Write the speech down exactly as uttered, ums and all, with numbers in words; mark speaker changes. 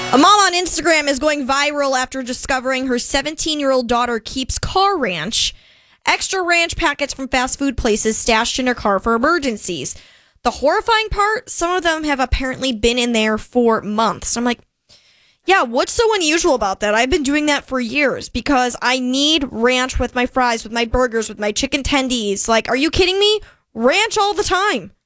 Speaker 1: A mom on Instagram is going viral after discovering her seventeen-year-old daughter keeps car ranch, extra ranch packets from fast food places stashed in her car for emergencies. The horrifying part, some of them have apparently been in there for months. I'm like, yeah, what's so unusual about that? I've been doing that for years because I need ranch with my fries, with my burgers, with my chicken tendies. Like, are you kidding me? Ranch all the time.